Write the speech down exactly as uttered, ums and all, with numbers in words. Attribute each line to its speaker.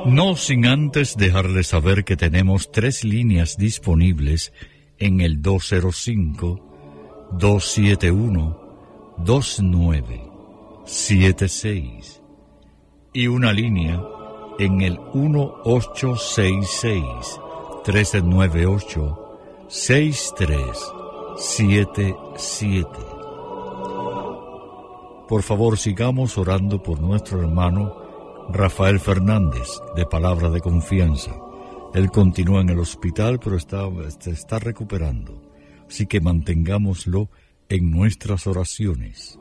Speaker 1: No sin antes dejarles saber que tenemos tres líneas disponibles en el dos cero cinco, dos siete uno, dos nueve siete seis y una línea en el uno ocho seis seis, tres nueve ocho, seis tres siete siete. Por favor, sigamos orando por nuestro hermano Rafael Fernández, de Palabra de Confianza. Él continúa en el hospital, pero está, se está recuperando. Así que mantengámoslo en nuestras oraciones.